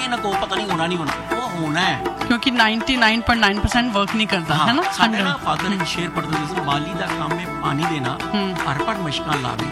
ये ना कहो पता नहीं होना नहीं होना, वो होना है क्योंकि 99.9% वर्क नहीं करता है ना। साडे ना फादर एक शेर पढ़ते थे, माली दा काम में पानी देना हर पर मशकां लावे,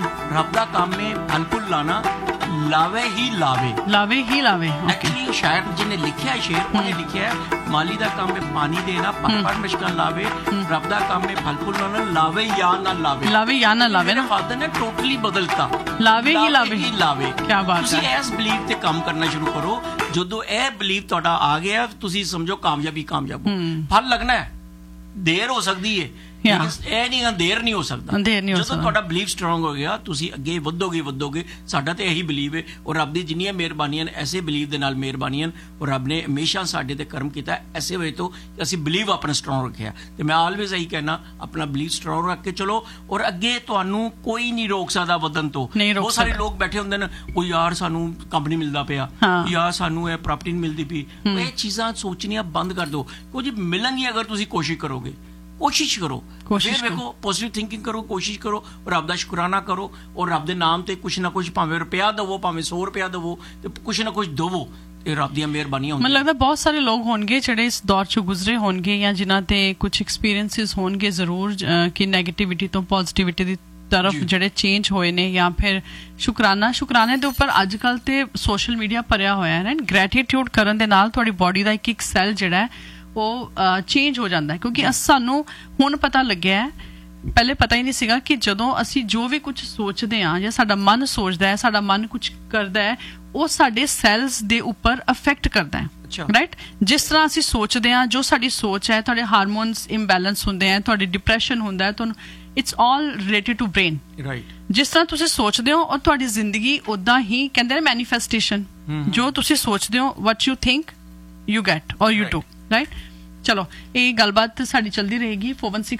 रब दा काम में फल फुल लाना लावे ही लावे, लावे ही लावे। एक्चुअली शायर जिन्हें लिखा है शेर उन्हें लिखा है माली दा काम में पानी देना पर मशकां लावे, रब दा काम में फल फुल लाना लावे या ना लावे, लावे या ना लावे ना। फादर ने टोटली बदलता, लावे ही लावे। क्या बात ਤੁਸੀਂ ਇਸ ਬਲੀਵ ਤੇ ਕੰਮ ਕਰਨਾ ਸ਼ੁਰੂ ਕਰੋ। ਜਦੋਂ ਇਹ ਬਲੀਵ ਤੁਹਾਡਾ ਆ ਗਿਆ ਤੁਸੀਂ ਸਮਝੋ ਕਾਮਯਾਬ ਹੋ। ਫਲ ਲੱਗਣਾ ਹੈ, ਦੇਰ ਹੋ ਸਕਦੀ ਹੈ ਇਹ ਨਹੀਂ ਅੰਧੇਰ ਨਹੀਂ ਹੋ ਸਕਦਾ। ਜਦੋਂ ਤੁਹਾਡਾ ਬਲੀਵ ਸਟਰੋਂਗ ਹੋ ਗਿਆ ਤੁਸੀਂ ਅੱਗੇ ਵਧੋਗੇ। ਸਾਡਾ ਤੇ ਇਹੀ ਬਲੀਵ ਹੈ ਔਰ ਰੱਬ ਦੀ ਜਿੰਨੀਆਂ ਮਿਹਰਬਾਨੀਆਂ ਨੇ ਐਸੇ ਬਲੀਵ ਦੇ ਨਾਲ ਮਿਹਰਬਾਨੀਆਂ ਔਰ ਰੱਬ ਨੇ ਹਮੇਸ਼ਾ ਸਾਡੇ ਤੇ ਕਰਮ ਕੀਤਾ ਐਸੇ ਵੇ ਤੋਂ ਅਸੀਂ ਬਲੀਵ ਆਪਣਾ ਸਟਰੋਂਗ ਰੱਖਿਆ। ਤੇ ਮੈਂ ਆਲਵੇਜ਼ ਇਹੀ ਕਹਿਣਾ ਆਪਣਾ ਬਲੀਵ ਸਟਰੋਂਗ ਰੱਖ ਕੇ ਚਲੋ ਔਰ ਅੱਗੇ ਤੁਹਾਨੂੰ ਕੋਈ ਨਹੀਂ ਰੋਕ ਸਕਦਾ ਵਧਣ ਤੋਂ। ਬਹੁਤ ਸਾਰੇ ਲੋਕ ਬੈਠੇ ਹੁੰਦੇ ਨੇ ਉਹ ਯਾਰ ਸਾਨੂੰ ਕੰਮ ਨਹੀਂ ਮਿਲਦਾ ਪਿਆ, ਯਾਰ ਸਾਨੂੰ ਇਹ ਪ੍ਰਾਪਰਟੀ ਨਹੀਂ ਮਿਲਦੀ ਪਈ। ਇਹ ਚੀਜ਼ਾਂ ਸੋਚਣੀਆਂ ਬੰਦ ਕਰ ਦਿਓ, ਕੁਝ ਮਿਲਣਗੀਆਂ ਅਗਰ ਤੁਸੀਂ ਕੋਸ਼ਿਸ਼ ਕਰੋਗੇ। ਕੋਸ਼ਿਸ਼ ਕਰੋ, ਫਿਰ ਵੇਖੋ ਪੋਜ਼ਿਟਿਵ ਥਿੰਕਿੰਗ ਕਰੋ, ਕੋਸ਼ਿਸ਼ ਕਰੋ, ਰੱਬ ਦਾ ਸ਼ੁਕਰਾਨਾ ਕਰੋ ਔਰ ਰੱਬ ਦੇ ਨਾਮ ਤੇ ਕੁਛ ਨਾ ਕੁਛ ਭਾਵੇਂ ਰੁਪਇਆ ਦਵੋ ਭਾਵੇਂ 100 ਰੁਪਇਆ ਦਵੋ ਤੇ ਕੁਛ ਨਾ ਕੁਛ ਦਵੋ। ਇਹ ਰੱਬ ਦੀਆਂ ਮਿਹਰਬਾਨੀਆਂ ਹੁੰਦੀਆਂ। ਮੈਨੂੰ ਲੱਗਦਾ ਬਹੁਤ ਸਾਰੇ ਲੋਕ ਹੋਣਗੇ ਜਿਹੜੇ ਇਸ ਦੌਰ 'ਚ ਗੁਜ਼ਰੇ ਹੋਣਗੇ ਜਾਂ ਜਿਨ੍ਹਾਂ ਤੇ ਕੁਛ ਐਕਸਪੀਰੀਐਂਸਿਸ ਹੋਣਗੇ ਜ਼ਰੂਰ ਕਿ ਨੈਗੇਟਿਵਿਟੀ ਤੋਂ ਪੋਜ਼ਿਟਿਵਿਟੀ ਦੀ ਤਰਫ ਜਿਹੜੇ ਚੇਂਜ ਹੋਏ ਨੇ ਜਾਂ ਫਿਰ ਸ਼ੁਕਰਾਨੇ ਦੇ ਉੱਪਰ ਅੱਜ ਕੱਲ੍ਹ ਤੇ ਸੋਸ਼ਲ ਮੀਡੀਆ ਭਰਿਆ ਹੋਇਆ ਹੈ ਨਾ। ਗ੍ਰੈਟੀਟਿਊਡ ਕਰਨ ਦੇ ਨਾਲ ਤੁਹਾਡੀ ਬੋਡੀ ਦਾ ਇੱਕ ਸੈੱਲ ਜਿਹੜਾ ਉਹ ਚੇਂਜ ਹੋ ਜਾਂਦਾ ਹੈ ਕਿਉਂਕਿ ਸਾਨੂੰ ਹੁਣ ਪਤਾ ਲੱਗਿਆ, ਪਹਿਲੇ ਪਤਾ ਹੀ ਨਹੀਂ ਸੀਗਾ ਕਿ ਜਦੋਂ ਅਸੀਂ ਜੋ ਵੀ ਕੁਝ ਸੋਚਦੇ ਹਾਂ ਜਾਂ ਸਾਡਾ ਮਨ ਸੋਚਦਾ ਹੈ, ਸਾਡਾ ਮਨ ਕੁਝ ਕਰਦਾ ਹੈ, ਉਹ ਸਾਡੇ ਸੈਲਸ ਦੇ ਉੱਪਰ ਅਫੈਕਟ ਕਰਦਾ ਹੈ। ਰਾਈਟ, ਜਿਸ ਤਰ੍ਹਾਂ ਅਸੀਂ ਸੋਚਦੇ ਹਾਂ, ਜੋ ਸਾਡੀ ਸੋਚ ਹੈ, ਤੁਹਾਡੇ ਹਾਰਮੋਨਸ ਇੰਬੈਲੈਂਸ ਹੁੰਦੇ ਆ, ਤੁਹਾਡੀ ਡਿਪਰੈਸ਼ਨ ਹੁੰਦਾ ਹੈ, ਤੁਹਾਨੂੰ it's all related to brain. ਜਿਸ ਤਰ੍ਹਾਂ ਤੁਸੀਂ ਸੋਚਦੇ ਹੋ ਔਰ ਤੁਹਾਡੀ ਜ਼ਿੰਦਗੀ ਉਦਾਂ ਹੀ ਕਹਿੰਦੇ ਨੇ ਮੈਨੀਫੈਸਟੇਸ਼ਨ, ਜੋ ਤੁਸੀਂ ਸੋਚਦੇ ਹੋ ਵਟ ਯੂ ਥਿੰਕ ਯੂ ਗੈਟ ਔਰ ਯੂ ਡੂ। ਰਾਈਟ, ਚਲੋ ਇਹ ਗੱਲਬਾਤ ਸਾਡੀ ਚੱਲਦੀ ਰਹੇਗੀ।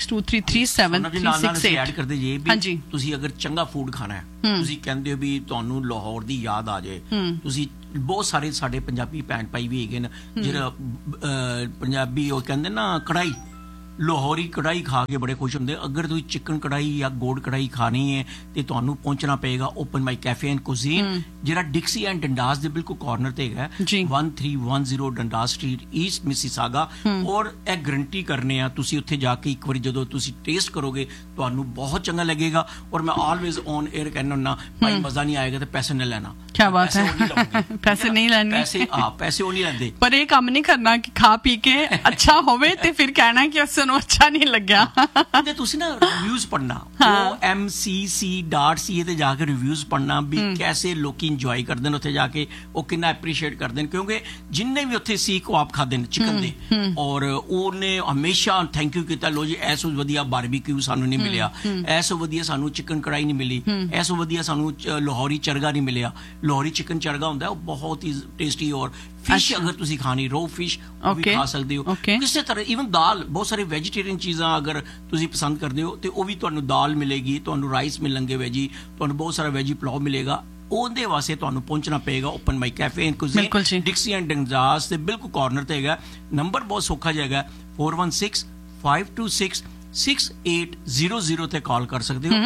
4162337368 ਐਡ ਕਰਦੇ ਜੇ ਵੀ ਤੁਸੀਂ ਅਗਰ ਚੰਗਾ ਫੂਡ ਖਾਣਾ ਹੈ, ਤੁਸੀਂ ਕਹਿੰਦੇ ਹੋ ਵੀ ਤੁਹਾਨੂੰ ਲਾਹੌਰ ਦੀ ਯਾਦ ਆ ਜਾਏ, ਤੁਸੀਂ ਬਹੁਤ ਸਾਰੇ ਸਾਡੇ ਪੰਜਾਬੀ ਭੈਣ ਭਾਈ ਵੀ ਹੈਗੇ ਨੇ ਜਿਹੜਾ ਪੰਜਾਬੀ ਉਹ ਕਹਿੰਦੇ ਨਾ ਕੜਾਈ, ਲਾਹੌਰੀ ਕੜਾਈ ਖਾ ਕੇ ਬੜੇ ਖੁਸ਼ ਹੁੰਦੇ। ਅਗਰ ਤੁਸੀਂ ਚਿਕਨ ਕੜਾਈ ਜਾਂ ਗੋਡ ਕੜਾਈ ਖਾਣੀ ਹੈ ਤੇ ਤੁਹਾਨੂੰ ਪਹੁੰਚਣਾ ਪਏਗਾ open my cafe and cuisine, ਜਿਹੜਾ ਡਿਕਸੀ ਐਂਡ ਡੰਡਾਸ ਦੇ ਬਿਲਕੁਲ ਕਾਰਨਰ ਤੇ ਹੈਗਾ, 1310 ਡੰਡਾਸ ਸਟਰੀਟ ਈਸਟ ਮਿਸੀਸਾਗਾ। ਔਰ ਇਹ ਗਰੰਟੀ ਕਰਨੇ ਆ ਤੁਸੀਂ ਉੱਥੇ ਜਾ ਕੇ ਇੱਕ ਵਾਰੀ ਜਦੋਂ ਤੁਸੀਂ ਟੇਸਟ ਕਰੋਗੇ ਤੁਹਾਨੂੰ ਬਹੁਤ ਚੰਗਾ ਲੱਗੇਗਾ। ਔਰ ਮੈਂ ਆਲਵੇਜ਼ ਔਨ 에ਅਰ ਕਹਿੰਦਾ ਹੁੰਦਾ ਭਾਈ ਮਜ਼ਾ ਨਹੀਂ ਆਏਗਾ ਤੇ ਪੈਸੇ ਨਹੀਂ ਲੈਣਾ। क्या बात है, पैसे नहीं लेने, पैसे वो नहीं लेते, पर ये काम नहीं करना कि खा पी के अच्छा होवे ते फिर कहना कि उसਨੂੰ अच्छा नहीं लग्या। ते तुसी ना रिव्यूज पढ़ना, MCC.ca ते जाके रिव्यूज पढ़ना भी कैसे लोग इंजॉय करते हैं उत्थे जाके, वो कितना एप्रीशिएट करते हैं क्योंकि जिन्ने भी उत्थे सीख को आप खाते हैं चिकन दे और उन्हें हमेशा थैंक यू किया, लो जी ऐसो वधिया बारबीक्यू सानू नहीं मिलिया, ऐसो वधिया सानू चिकन कढ़ाई नहीं मिली, ऐसो वधिया सानू लाहौरी चरगा नहीं मिलिया। लाहौरी चिकन चरगा होता है वो बहुत ही टेस्टी, और फिश अगर तुसी खानी रो फिश भी खा सकते हो। किसी तरह इवन दाल, बहुत सारी वेजिटेरियन चीज़ां अगर तुसी पसंद करते हो तो वो भी तुहानू दाल मिलेगी, तुहानू राइस मिलेंगे वेजी, तुहानू बहुत सारा वेजी पुलाव मिलेगा। ਉਹਦੇ ਵਾਸਤੇ ਤੁਹਾਨੂੰ ਪਹੁੰਚਣਾ ਪਏਗਾ open my cafe and cuisine, ਡਿਕਸੀ and ਡੰਡਾਸ ਦੇ ਬਿਲਕੁਲ ਕਾਰਨਰ ਤੇ ਹੈਗਾ। ਨੰਬਰ ਬਹੁਤ ਸੌਖਾ ਜਿਹਾ ਹੈਗਾ, 4165266800 ਤੇ ਕਾਲ ਕਰ ਸਕਦੇ ਹੋ।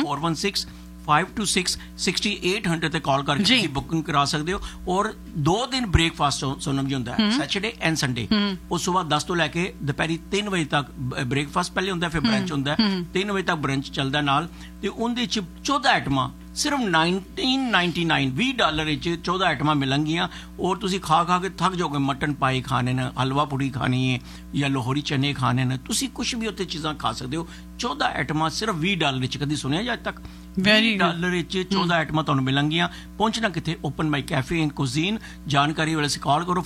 4165266800 ਤੇ ਕਾਲ ਕਰਕੇ ਤੁਸੀਂ ਬੁਕਿੰਗ ਕਰਾ ਸਕਦੇ ਹੋ। ਔਰ 2 ਦਿਨ ਬ੍ਰੇਕਫਾਸਟ ਸੋਨਮ ਜੀ ਹੁੰਦਾ ਹੈ, ਸੈਟਰਡੇ ਐਂਡ ਸੰਡੇ। ਉਸ ਤੋਂ ਬਾਅਦ 10 ਤੋਂ ਲੈ ਕੇ ਦੁਪਹਿਰੀ 3 ਵਜੇ ਤੱਕ ਬ੍ਰੇਕਫਾਸਟ ਪਹਿਲੇ ਹੁੰਦਾ, ਫਿਰ ਬ੍ਰੰਚ ਹੁੰਦਾ, 3 ਵਜੇ ਤੱਕ ਬ੍ਰੰਚ ਚੱਲਦਾ ਨਾਲ। ਤੇ ਉਹਦੇ ਚ 14 ਆਈਟਮਾਂ ਸਿਰਫ $19.99 $20 ਵਿੱਚ 14 ਆਈਟਮਾਂ ਮਿਲਣਗੀਆਂ। ਔਰ ਤੁਸੀਂ ਖਾ ਕੇ ਥੱਕ ਜਾਓਗੇ। ਮਟਨ ਪਾਈ ਖਾਣੇ ਨੇ, ਹਲਵਾ ਪੂੜੀ ਖਾਣੀ ਹੈ ਜਾਂ ਲਾਹੌਰੀ ਚਨੇ ਖਾਣੇ ਨੇ, ਤੁਸੀਂ ਕੁਛ ਵੀ ਉੱਥੇ ਚੀਜ਼ਾਂ ਖਾ ਸਕਦੇ ਹੋ। 14 ਆਈਟਮਾਂ ਸਿਰਫ $20 ਵਿੱਚ, ਕਦੀ ਸੁਣਿਆ ਜੀ ਅੱਜ ਤੱਕ? $20 ਵਿੱਚ 14 ਆਈਟਮਾਂ ਤੁਹਾਨੂੰ ਮਿਲਣਗੀਆਂ। ਪਹੁੰਚਣਾ ਕਿੱਥੇ? Open my cafe and cuisine. ਜਾਣਕਾਰੀ ਵਾਲੇ ਸੇ ਕਾਲ ਕਰੋ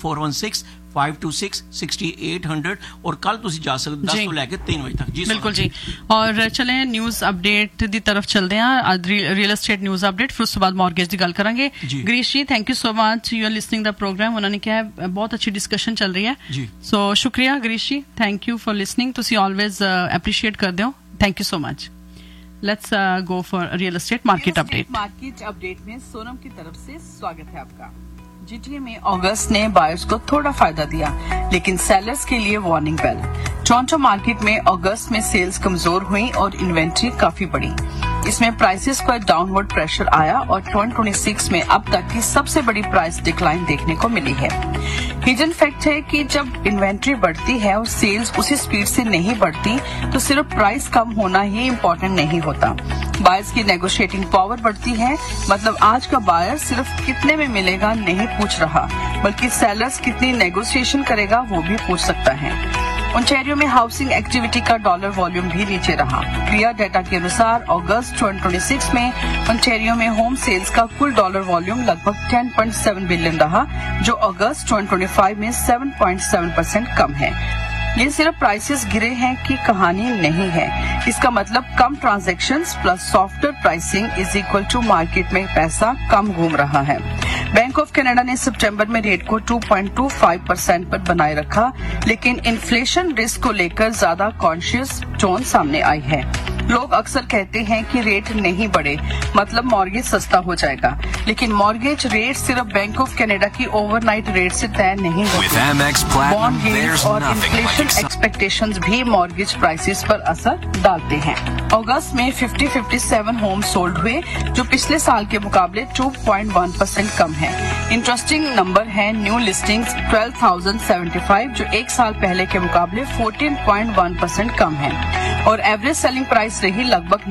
4165266800 ਔਰ ਕੱਲ ਤੁਸੀਂ ਜਾ ਸਕਦੇ 10 ਤੋਂ ਲੈ ਕੇ 3 ਵਜੇ ਤੱਕ। ਜੀ ਬਿਲकुल जी। और चले न्यूज़ अपडेट ਦੀ ਤਰਫ ਚਲਦੇ ਹਾਂ। ਰੀਅਲ एस्टेट न्यूज़ अपडेट, ਫਿਰ ਉਸ ਤੋਂ ਬਾਅਦ ਮੌਰਗੇਜ ਦੀ ਗੱਲ ਕਰਾਂਗੇ। ਗ੍ਰੀਸ਼ ਜੀ, thank you so much, you are listening the programme. ਉਹਨਾਂ ਨੇ ਕਿਹਾ ਬਹੁਤ ਅੱਛੀ ਡਿਸਕਸ਼ਨ ਚੱਲ ਰਹੀ ਹੈ ਜੀ, ਸੋ ਸ਼ੁਕਰੀਆ ਗ੍ਰੀਸ਼ ਜੀ, ਥੈਂਕ ਯੂ ਫॉर लिसनिंग। ਤੁਸੀਂ ਆਲਵੇਜ਼ ਐਪਰੀਸ਼ੀਏਟ ਕਰਦੇ ਹੋ, thank you so much. Let's go for real estate market update. Market update में सोनम की तरफ से स्वागत है आपका। जीटीए में अगस्त ने बायर्स को थोड़ा फायदा दिया, लेकिन सेलर्स के लिए वार्निंग बेल। टोरंटो मार्केट में अगस्त में सेल्स कमजोर हुई और इन्वेंट्री काफी बढ़ी। इसमें प्राइसेस पर डाउनवर्ड प्रेशर आया और 2026 में अब तक की सबसे बड़ी प्राइस डिक्लाइन देखने को मिली है। हिडन फैक्ट है कि जब इन्वेंट्री बढ़ती है और सेल्स उसी स्पीड से नहीं बढ़ती तो सिर्फ प्राइस कम होना ही इम्पोर्टेंट नहीं होता। बायर्स की नेगोशिएटिंग पावर बढ़ती है, मतलब आज का बायर सिर्फ कितने में मिलेगा नहीं पूछ रहा, बल्कि सेलर्स कितनी नेगोशिएशन करेगा वो भी पूछ सकता है। ओंटारियो में हाउसिंग एक्टिविटी का डॉलर वॉल्यूम भी नीचे रहा। क्रिया डेटा के अनुसार अगस्त 2026 में ओंटारियो में होम सेल्स का कुल डॉलर वॉल्यूम लगभग 10.7 बिलियन रहा, जो अगस्त 2025 में 7.7% कम है। ये सिर्फ प्राइसेस गिरे हैं की कहानी नहीं है। इसका मतलब कम transactions plus software pricing is equal to market में पैसा कम घूम रहा है। बैंक ऑफ कनाडा ने सितंबर में रेट को 2.25% पर बनाए रखा, लेकिन इन्फ्लेशन रिस्क को लेकर ज्यादा कॉन्शियस टोन सामने आई है। लोग अक्सर कहते हैं कि रेट नहीं बढ़े मतलब मॉर्गेज सस्ता हो जाएगा, लेकिन मॉर्गेज रेट सिर्फ बैंक ऑफ कनाडा की ओवरनाइट रेट से तय नहीं होती। बॉन्ड यील्ड्स और इन्फ्लेशन एक्सपेक्टेशंस भी मॉर्गेज प्राइसेस पर असर डालते हैं। अगस्त में 57 होम सोल्ड हुए, जो पिछले साल के मुकाबले 2.1% कम है। इंटरेस्टिंग नंबर है न्यू लिस्टिंग्स 12,075, जो एक साल पहले के मुकाबले 14.1% कम है, और एवरेज सेलिंग प्राइस रही लगभग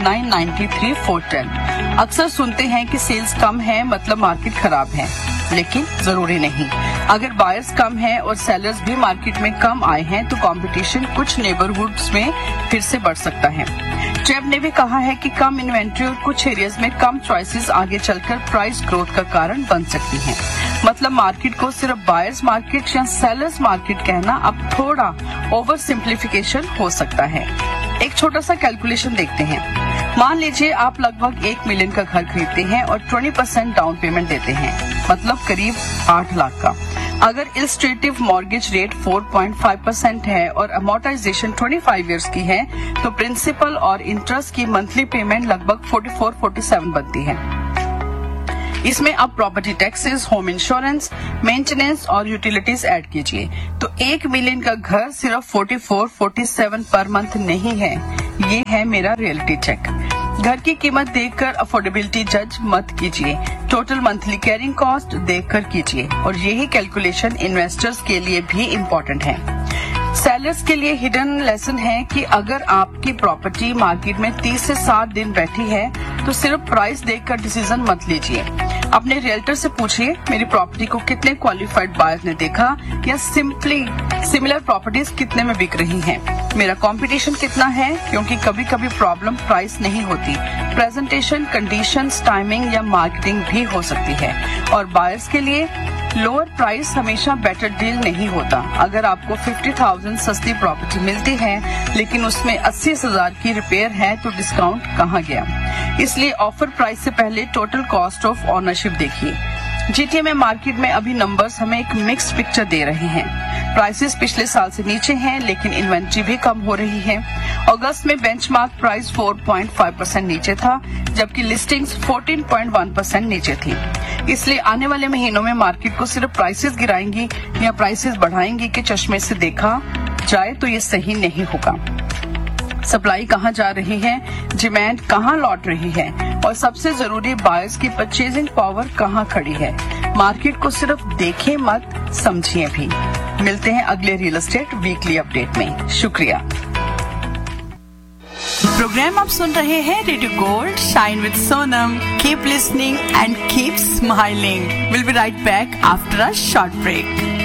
993,410। अक्सर सुनते हैं कि सेल्स कम है मतलब मार्केट खराब है, लेकिन जरूरी नहीं। अगर बायर्स कम है और सेलर्स भी मार्केट में कम आए हैं तो कंपटीशन कुछ नेबरहुड्स में फिर से बढ़ सकता है। ट्रेब ने भी कहा है कि कम इन्वेंट्री और कुछ एरियाज में कम चॉइसेस आगे चलकर प्राइस ग्रोथ का कारण बन सकती हैं। मतलब मार्केट को सिर्फ बायर्स मार्केट या सेलर्स मार्केट कहना अब थोड़ा ओवर सिंप्लीफिकेशन हो सकता है। एक छोटा सा कैलकुलेशन देखते हैं। मान लीजिए आप लगभग 1 मिलियन का घर खरीदते हैं और 20% डाउन पेमेंट देते हैं, मतलब करीब 8 लाख का। अगर इलस्ट्रेटिव मॉर्गेज रेट 4.5% है और अमोर्टाइजेशन 25 इयर्स की है, तो प्रिंसिपल और इंटरेस्ट की मंथली पेमेंट लगभग 44-47 बनती है। इसमें अब property taxes, home insurance, maintenance और यूटिलिटीज ऐड कीजिए, तो 1 मिलियन का घर सिर्फ 44-47 पर मंथ नहीं है। ये है मेरा रियलिटी चेक। घर की कीमत देखकर अफोर्डेबिलिटी जज मत कीजिए, टोटल मंथली कैरिंग कॉस्ट देखकर कीजिए, और यही कैलकुलेशन इन्वेस्टर्स के लिए भी इम्पोर्टेंट है। सेलर्स के लिए हिडन लेसन है कि अगर आपकी प्रॉपर्टी मार्केट में 30 से 60 दिन बैठी है तो सिर्फ प्राइस देखकर डिसीजन मत लीजिए। अपने रियल्टर से पूछिए मेरी प्रॉपर्टी को कितने क्वालिफाइड बायर्स ने देखा, या सिंपली सिमिलर प्रॉपर्टीज कितने में बिक रही हैं। मेरा कंपटीशन कितना है, क्योंकि कभी कभी प्रॉब्लम प्राइस नहीं होती, प्रेजेंटेशन, कंडीशंस, टाइमिंग या मार्केटिंग भी हो सकती है। और बायर्स के लिए लोअर प्राइस हमेशा बेटर डील नहीं होता। अगर आपको 50,000 सस्ती प्रॉपर्टी मिलती है लेकिन उसमें 80,000 की रिपेयर है तो डिस्काउंट कहाँ गया। इसलिए ऑफर प्राइस से पहले टोटल कॉस्ट ऑफ ओनरशिप देखिए। जीटीए में मार्केट में अभी नंबर्स हमें एक मिक्स्ड पिक्चर दे रहे हैं। प्राइसेस पिछले साल से नीचे हैं, लेकिन इन्वेंट्री भी कम हो रही है। अगस्त में बेंचमार्क प्राइस 4.5% नीचे था, जबकि लिस्टिंग्स 14.1% नीचे थी। इसलिए आने वाले महीनों में मार्केट को सिर्फ प्राइसेस गिराएंगी या प्राइसेस बढ़ाएंगी के चश्मे से देखा जाए तो ये सही नहीं होगा। सप्लाई कहाँ जा रही है, डिमांड कहाँ लौट रही है, और सबसे जरूरी बायर्स की परचेजिंग पावर कहाँ खड़ी है। मार्केट को सिर्फ देखें मत, समझिए भी। मिलते हैं अगले रियल एस्टेट वीकली अपडेट में। शुक्रिया। प्रोग्राम आप सुन रहे हैं radio gold shine with Sonam. Keep listening and keep smiling. Will be right back after a short break.